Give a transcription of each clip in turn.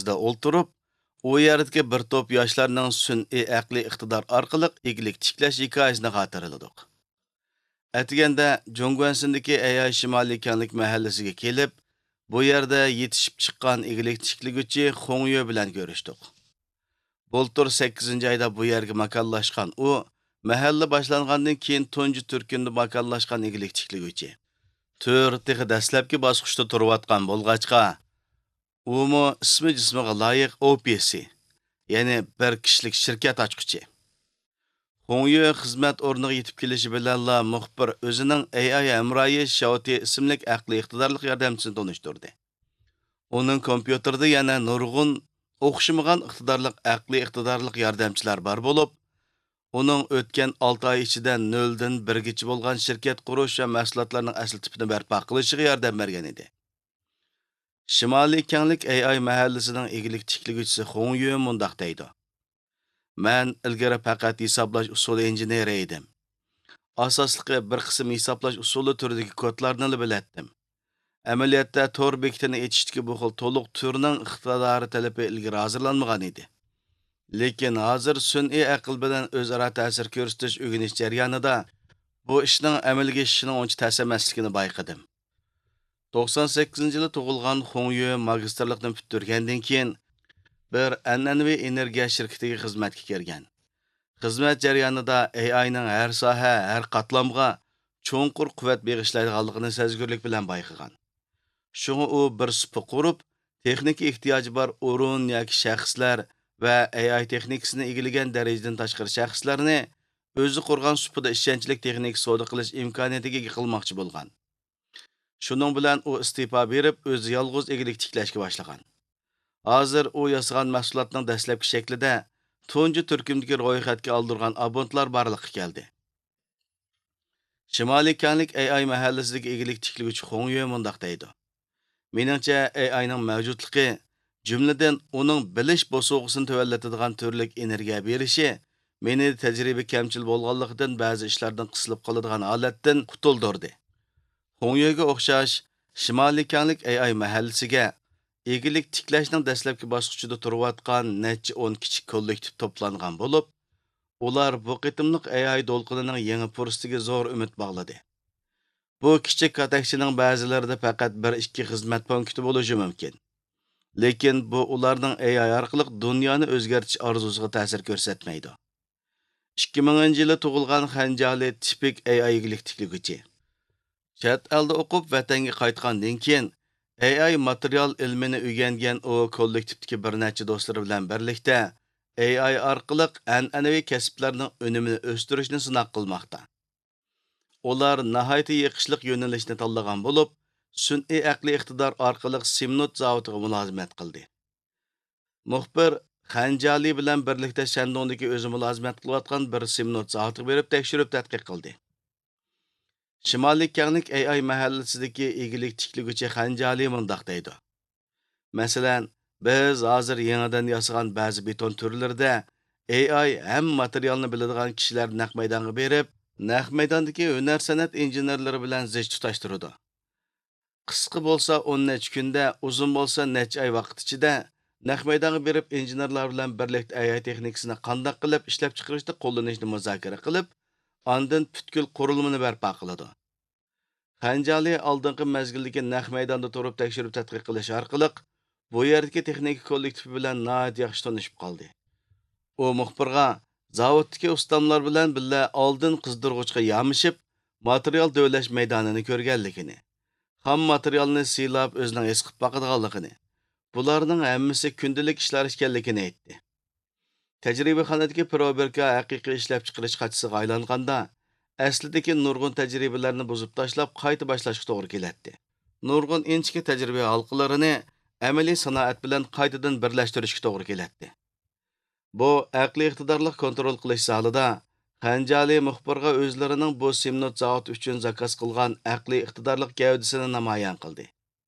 bazida o'ltirib, u yerdagi bir to'p yoshlarning sun'iy aqliy iqtidor orqali egilik tiklash hikoyasini xotirladik. Atiganda Jongguansindagi AI Shimoliy kenglik mahallasiga kelib, bu yerda yetishib chiqqan egilik tiklaguvchi Xongyu bilan ko'rishdik. Bultur 8-oyda bu yerga makonlashgan u, mahalla boshlangandan keyin tunji turkunda makonlashgan egilik tiklaguvchi. To'rtdagi dastlabki bosqichda turayotgan bo'lg'achqa, umu ismi jismiga loyiq OPC, ya'ni bir kishilik shirkat ochquchi. Xongyu xizmat o'rniga yetib kelishi bilanla muxbir o'zining AI hamroyi Xiaoti ismli aqliy iqtidorli yordamchisini tanishtirdi. Uning kompyuterda yana nurg'un o'xshamagan aqliy iqtidorli yordamchilar bor bo'lib, uning o'tgan 6 oy ichida 0 dan 1 gacha bo'lgan shirkat qurish va mahsulotlarning asl tipini barpo qilishiga yordam bergan edi. Shimoliy kenglik AI mahallasining egilik tiklaguvchisi Xongyu mundaq deydi. Men ilgari faqat hisoblash usuli injeneri edim. Asosliqi bir qism hisoblash usuli turidagi kodlarni bilatdim. Amaliyotda tor bekitini etishdagi bu xil to'liq turning iqtidori talabi ilgari hozirlanmagan edi. Lekin hozir sun'iy aql bilan o'zaro ta'sir ko'rsatish o'rganish jarayonida bu ishning amalga oshishining uncha ta'sir emasligini bayqadim. 98-yili tug'ilgan Xongyu magistrlikni bitirgandan keyin bir an'anaviy energiya shirkatiga xizmatga kirgan. Xizmat jarayonida AIning har soha, har qatlamga cho'nqur quvvat bag'ishlaydiganligini sezgurlik bilan bayqagan. Shunga u bir supa qurib, texnika ehtiyoji bor o'rin yoki shaxslar va AI texnikasini egillagan darajadan tashqari shaxslarni o'zi qurgan supada ishonchli texnik savdo qilish imkoniyatiga ega qilmoqchi bo'lgan. Shuning bilan u iste'fo berib, o'zi yolg'iz egilik tiklashga boshlagan. Hozir u yasagan mahsulotning dastlabki shaklida tunji turkumdagi ro'yxatga oldirgan abonentlar borliqqa keldi. Shimoliy kenglik AI mahallasidagi egilik tiklaguvchi Xongyu mundaq deydi. Meningcha AIning mavjudligi, jumladan uning bilish bosug'isini tuvallatadigan turlik energiya berishi meni tajriba kamchil bo'lganligidan ba'zi ishlardan qisilib qoladigan holatdan qutuldirdi. Xongyuga o'xshash Shimoliy kenglik AI mahallasiga egilik tiklashning dastlabki bosqichida turayotgan necha 10 kichik kollektiv to'plangan bo'lib, ular bu qitimliq AI to'lqinining yangi fursatiga zo'r umid bog'ladi. Bu kichik katakchining ba'zilarida faqat 1-2 xizmat punkti bo'lishi mumkin. Lekin bu ularning AI orqali dunyoni o'zgartirish orzusiga ta'sir ko'rsatmaydi. 2000-yili tug'ilgan Xanjali tipik AI egilik tiklaguvchi. Chet elda o'qib vatanga qaytgandan keyin AI material ilmini o'rgangan u kollektivdagi bir necha do'stlari bilan birlikda AI orqali an'anaviy kasblarning unumini o'stirishni sinab qilmoqda. Ular nihoyatda yiqishliq yo'nalishni tanlagan bo'lib, sun'iy aqliy iqtidor orqali Simnot zavodiga mulozimat qildi. Muxbir Xanjali bilan birlikda Shandongdagi o'zi mulozimat qilayotgan bir Simnot zavodiga berib tekshirib tadqiq qildi. Shimoliy kenglik AI mahallasidagi egilik tiklaguvchi Xanjali mundaq deydi. Masalan, biz hozir yangidan yasagan ba'zi beton turlarida AI ham materialni biladigan kishilar naq maydonga berib, naq maydondagi hunar san'at injenerlari bilan zich tutashtiradi. Qisqa bo'lsa 10 necha kunda, uzun bo'lsa necha oy vaqt ichida naq maydonga berib injenerlar bilan birlikda AI texnikasini qanday qilib ishlab chiqarishda qo'llanishni muzokara qilib, ondan butkul qurilmani barpo qiladi. Xanjali oldingi mezgildagi naq maydonda turib tekshirib tadqiq qilish orqali bu yerdagi texnika kollektivi bilan nihoyat yaxshi tanishib qoldi. U muxbirga zavoddagi ustamlar bilan birga oldin qizdirg'uchga yamishib, material dövlash maydonini ko'rganligini, ham materialni silab o'zining his qilib boqadiganligini, bularning hammasi kundalik ishlar ekanligini aytdi. Tajribaxonadagi proberka haqiqiy ishlab chiqarish qachtisiga aylanganda, aslidagi nurg'un tajribalarni buzib tashlab qayta boshlashga to'g'ri keladi. Nurg'un inchki tajriba halqalarini amaliy sanoat bilan qaytadan birlashtirishga to'g'ri keladi. Bu aqliy iqtidorli kontrol qilish zalida Xanjali muxbirga o'zlarining bu Simnot zavodi uchun zakaz qilgan aqliy iqtidorli gavdasini namoyon qildi.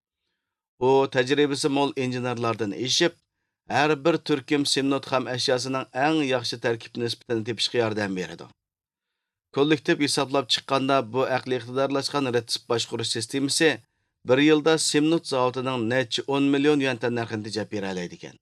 U tajribasi mo'l injenerlardan eshib, har bir turkum Simnot ham ashyosining eng yaxshi tarkib nisbatini tepishga yordam beradi. Kollektiv hisoblab chiqqanda bu aqliy iqtidorlashgan retsep boshqarish sistemasi bir yilda Simnot zavodining necha 10 million yuan narxini tejab bera oladi ekan.